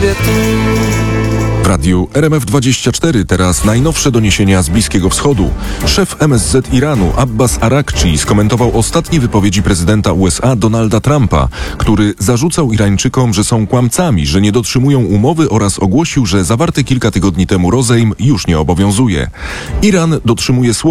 ciebie tu. W radiu RMF24 teraz najnowsze doniesienia z Bliskiego Wschodu. Szef MSZ Iranu Abbas Arakci skomentował ostatnie wypowiedzi prezydenta USA Donalda Trumpa, który zarzucał Irańczykom, że są kłamcami, że nie dotrzymują umowy oraz ogłosił, że zawarty kilka tygodni temu rozejm już nie obowiązuje. Iran dotrzymuje słowa